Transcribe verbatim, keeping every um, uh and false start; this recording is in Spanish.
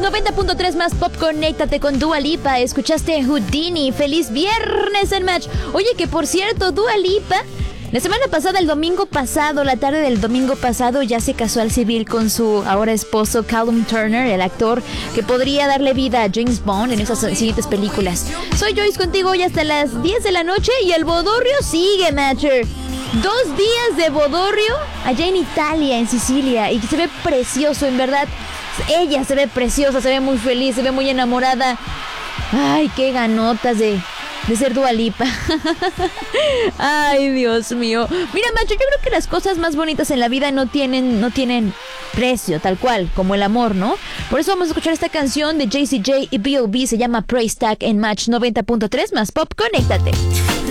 noventa punto tres más Pop, conéctate con Dua Lipa. Escuchaste Houdini. Feliz viernes en Match. Oye, que por cierto, Dua Lipa, la semana pasada, el domingo pasado, la tarde del domingo pasado, ya se casó al civil con su ahora esposo Callum Turner, el actor que podría darle vida a James Bond en esas siguientes películas. Soy Joyce contigo hoy hasta las diez de la noche y el bodorrio sigue, Matcher. Dos días de bodorrio allá en Italia, en Sicilia, y se ve precioso, en verdad. Ella se ve preciosa, se ve muy feliz, se ve muy enamorada. Ay, qué ganotas de, de ser Dua Lipa. Ay, Dios mío. Mira, macho, yo creo que las cosas más bonitas en la vida no tienen, no tienen precio, tal cual, como el amor, ¿no? Por eso vamos a escuchar esta canción de Jessie J y B O B, se llama Praise Tag en Match noventa punto tres más Pop, conéctate.